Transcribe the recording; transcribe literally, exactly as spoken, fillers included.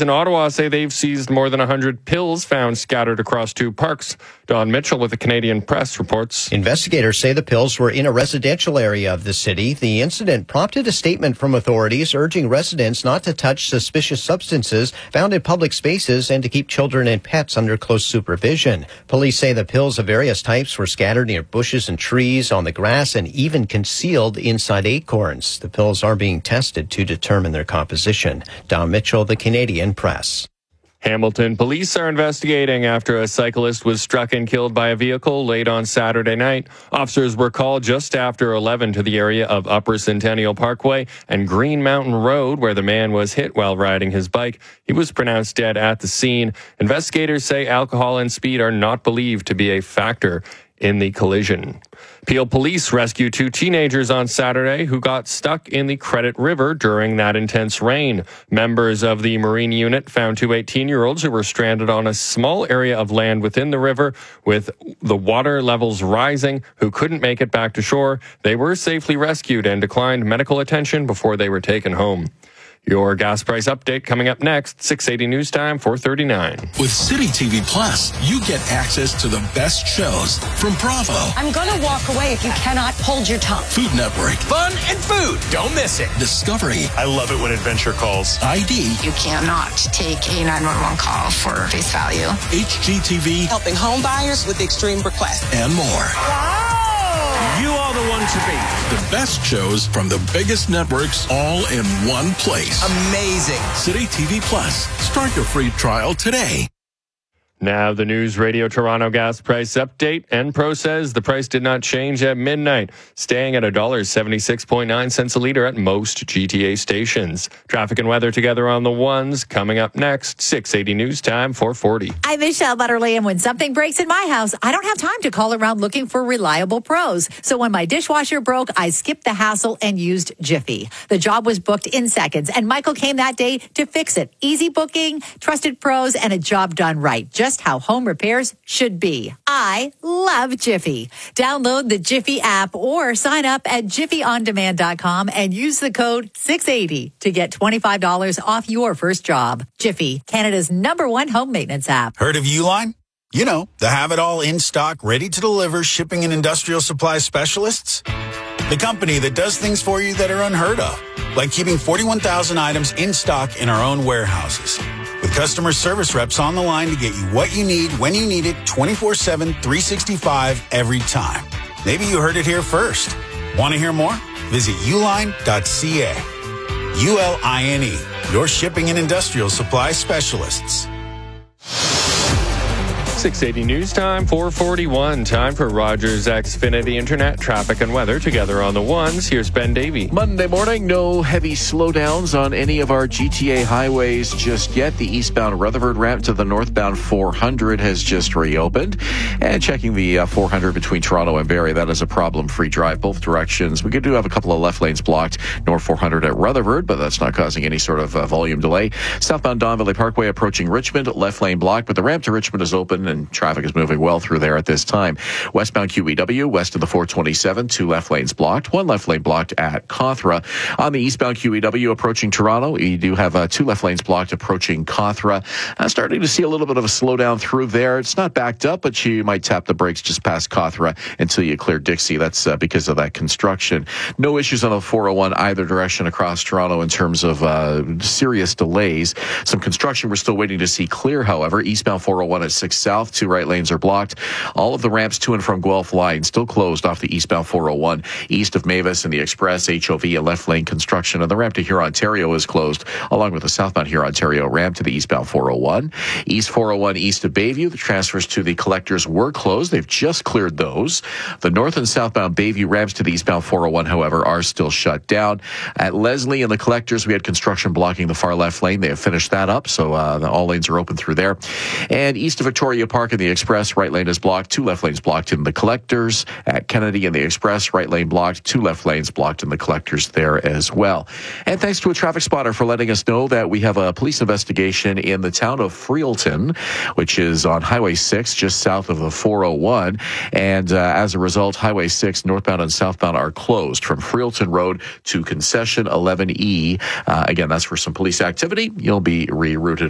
authorities in Ottawa say they've seized more than one hundred pills found scattered across two parks. Don Mitchell with the Canadian Press reports. Investigators say the pills were in a residential area of the city. The incident prompted a statement from authorities urging residents not to touch suspicious substances found in public spaces and to keep children and pets under close supervision. Police say the pills of various types were scattered near bushes and trees, on the grass, and even concealed inside acorns. The pills are being tested to determine their composition. Don Mitchell, the Canadian Press. Hamilton police are investigating after a cyclist was struck and killed by a vehicle late on Saturday night. Officers were called just after eleven to the area of Upper Centennial Parkway and Green Mountain Road, where the man was hit while riding his bike. He was pronounced dead at the scene. Investigators say alcohol and speed are not believed to be a factor in the collision. Peel police rescued two teenagers on Saturday who got stuck in the Credit River during that intense rain. Members of the Marine Unit found two eighteen-year-olds who were stranded on a small area of land within the river with the water levels rising, who couldn't make it back to shore. They were safely rescued and declined medical attention before they were taken home. Your gas price update coming up next, six eighty News Time, four thirty-nine. With City T V Plus, you get access to the best shows from Bravo. I'm going to walk away if you cannot hold your tongue. Food Network. Fun and food. Don't miss it. Discovery. I love it when Adventure calls. I D. You cannot take a nine one one call for face value. H G T V. Helping home buyers with extreme requests. And more. Wow. You are the one to beat. The best shows from the biggest networks all in one place. Amazing. City T V Plus. Start your free trial today. Now the News Radio Toronto gas price update. Enpro says the price did not change at midnight, staying at one dollar seventy-six point nine cents a litre at most G T A stations. Traffic and weather together on the ones coming up next. six eighty News Time, four forty. I'm Michelle Butterly, and when something breaks in my house, I don't have time to call around looking for reliable pros. So when my dishwasher broke, I skipped the hassle and used Jiffy. The job was booked in seconds, and Michael came that day to fix it. Easy booking, trusted pros, and a job done right. Just how home repairs should be. I love Jiffy. Download the Jiffy app or sign up at jiffy on demand dot com and use the code six eighty to get twenty-five dollars off your first job. Jiffy, Canada's number one home maintenance app. Heard of Uline? You know, the have-it-all in stock, ready to deliver shipping and industrial supply specialists. The company that does things for you that are unheard of, like keeping forty-one thousand items in stock in our own warehouses. With customer service reps on the line to get you what you need, when you need it, twenty-four seven, three sixty-five, every time. Maybe you heard it here first. Want to hear more? Visit uline dot c a. U L I N E, your shipping and industrial supply specialists. six eighty News Time, four forty-one. Time for Rogers Xfinity Internet traffic and weather together on the ones. Here's Ben Davey. Monday morning, no heavy slowdowns on any of our G T A highways just yet. The eastbound Rutherford ramp to the northbound four hundred has just reopened. And checking the uh, four hundred between Toronto and Barrie, that is a problem-free drive both directions. We do have a couple of left lanes blocked, north four hundred at Rutherford, but that's not causing any sort of uh, volume delay. Southbound Don Valley Parkway approaching Richmond, left lane blocked, but the ramp to Richmond is open and traffic is moving well through there at this time. Westbound Q E W, west of the four twenty-seven, two left lanes blocked, one left lane blocked at Cawthra. On the eastbound Q E W approaching Toronto, you do have uh, two left lanes blocked approaching Cawthra. Uh, starting to see a little bit of a slowdown through there. It's not backed up, but you might tap the brakes just past Cawthra until you clear Dixie. That's uh, because of that construction. No issues on the four oh one either direction across Toronto in terms of uh, serious delays. Some construction we're still waiting to see clear, however. Eastbound four oh one at six South, two right lanes are blocked. All of the ramps to and from Guelph line still closed off the eastbound four oh one. East of Mavis and the Express, H O V and left lane construction. And the ramp to Huron, Ontario is closed, along with the southbound Huron, Ontario ramp to the eastbound four oh one. East four oh one east of Bayview, the transfers to the collectors were closed. They've just cleared those. The north and southbound Bayview ramps to the eastbound four oh one, however, are still shut down. At Leslie and the collectors, we had construction blocking the far left lane. They have finished that up, so uh, the, all lanes are open through there. And east of Victoria Park and the Express, right lane is blocked. Two left lanes blocked in the collectors. At Kennedy and the Express, right lane blocked. Two left lanes blocked in the collectors there as well. And thanks to a traffic spotter for letting us know that we have a police investigation in the town of Freelton, which is on Highway six, just south of the four oh one. And uh, as a result, Highway six, northbound and southbound, are closed from Freelton Road to Concession eleven E. Uh, again, that's for some police activity. You'll be rerouted